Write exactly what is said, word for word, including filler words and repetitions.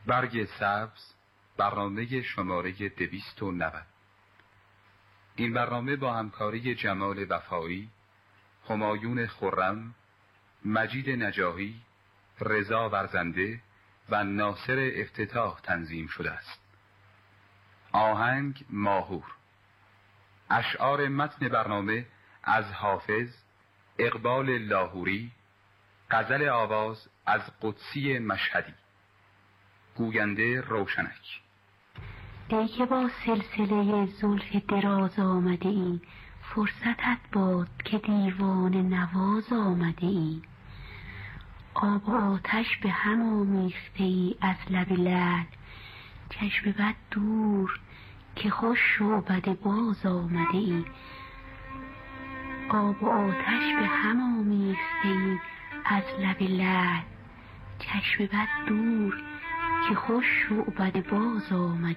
برگ سبز، برنامه شماره دویست و نود. این برنامه با همکاری جمال وفایی، همایون خرم، مجید نجاحی، رضا ورزنده و ناصر افتتاح تنظیم شده است. آهنگ ماهور. اشعار متن برنامه از حافظ، اقبال لاهوری، غزل آواز از قدسی مشهدی. گوینده روشنک. ای که با سلسله زلف دراز آمده ای، فرصتت باد که دیوان نواز آمده ای. آب و آتش به هم آمیخته ای از لب لعل، چشم بد دور که خوش شعبده باز آمده ای. آب و آتش به هم آمیخته ای از لب لعل، چشم بد دور که خوش شعبده باز آمده